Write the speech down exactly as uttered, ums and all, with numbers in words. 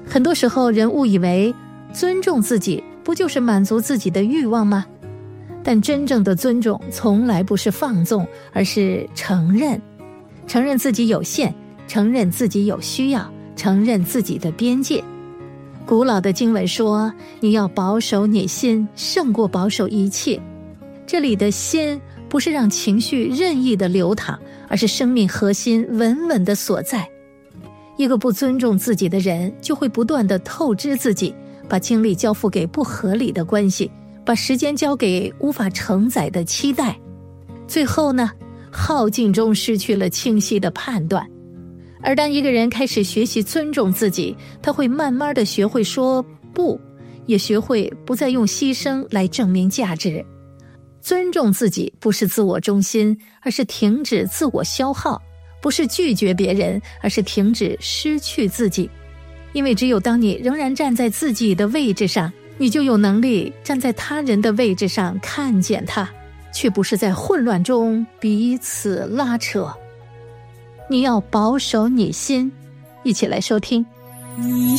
很多时候人误以为尊重自己不就是满足自己的欲望吗？但真正的尊重从来不是放纵，而是承认，承认自己有限，承认自己有需要，承认自己的边界。古老的经文说，你要保守你心，胜过保守一切。这里的心不是让情绪任意的流淌，而是生命核心稳稳的所在。一个不尊重自己的人，就会不断地透支自己，把精力交付给不合理的关系，把时间交给无法承载的期待，最后呢，耗尽中失去了清晰的判断。而当一个人开始学习尊重自己，他会慢慢地学会说不，也学会不再用牺牲来证明价值。尊重自己不是自我中心，而是停止自我消耗；不是拒绝别人，而是停止失去自己。因为只有当你仍然站在自己的位置上，你就有能力站在他人的位置上看见他，却不是在混乱中彼此拉扯。你要保守你心，一起来收听。 你